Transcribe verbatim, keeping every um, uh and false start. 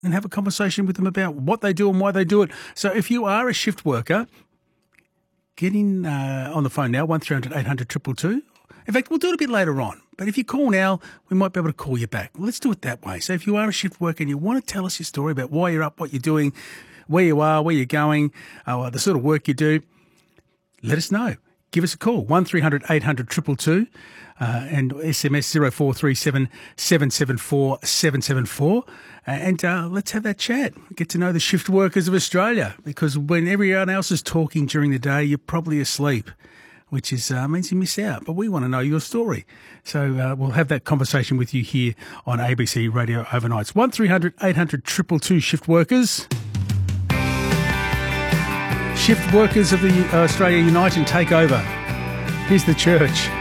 and have a conversation with them about what they do and why they do it. So if you are a shift worker, get in uh, on the phone now, one three hundred eight hundred two two two. In fact, we'll do it a bit later on. But if you call now, we might be able to call you back. Well, let's do it that way. So if you are a shift worker and you want to tell us your story about why you're up, what you're doing, where you are, where you're going, uh, the sort of work you do, let us know. Give us a call, one three hundred eight hundred two two two, uh, and S M S zero four three seven seven seven four seven seven four. Uh, and uh, let's have that chat. Get to know the shift workers of Australia, because when everyone else is talking during the day, you're probably asleep, which is uh, means you miss out. But we want to know your story. So uh, we'll have that conversation with you here on A B C Radio Overnights. one three hundred eight hundred two two two, shift workers. Shift workers of the uh, Australia Unite and Take Over. Here's the church.